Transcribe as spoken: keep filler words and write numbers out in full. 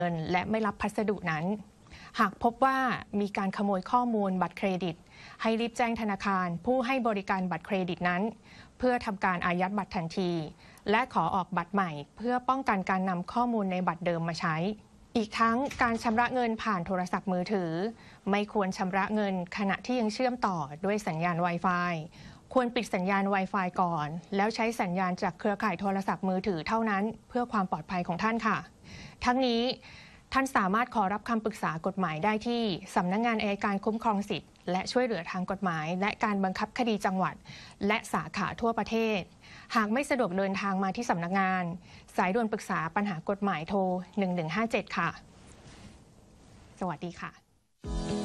เงินและไม่รับพัสดุนั้นหากพบว่ามีการขโมยข้อมูลบัตรเครดิตให้รีบแจ้งธนาคารผู้ให้บริการบัตรเครดิตนั้นเพื่อทำการอายัดบัตรทันทีและขอออกบัตรใหม่เพื่อป้องกันการนำข้อมูลในบัตรเดิมมาใช้อีกทั้งการชำระเงินผ่านโทรศัพท์มือถือไม่ควรชำระเงินขณะที่ยังเชื่อมต่อด้วยสัญญาณ Wi-Fi ควรปิดสัญญาณ Wi-Fi ก่อนแล้วใช้สัญญาณจากเครือข่ายโทรศัพท์มือถือเท่านั้นเพื่อความปลอดภัยของท่านค่ะทั้งนี้ท่านสามารถขอรับคำปรึกษากฎหมายได้ที่สำนักงานอัยการคุ้มครองสิทธิ์และช่วยเหลือทางกฎหมายและการบังคับคดีจังหวัดและสาขาทั่วประเทศหากไม่สะดวกเดินทางมาที่สำนักงานสายด่วนปรึกษาปัญหากฎหมายโทรหนึ่งหนึ่งห้าเจ็ดค่ะสวัสดีค่ะ